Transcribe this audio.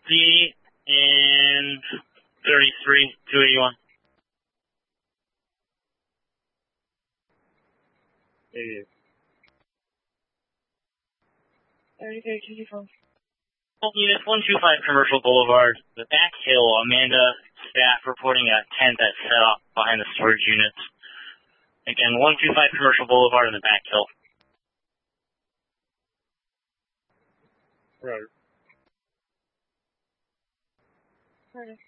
D and 33, 281. Hey. 33, 224. Unit 125 Commercial Boulevard, the back hill, Amanda, staff reporting a tent that set off behind the storage units. Again, 125 Commercial Boulevard in the back hill. Right. Right.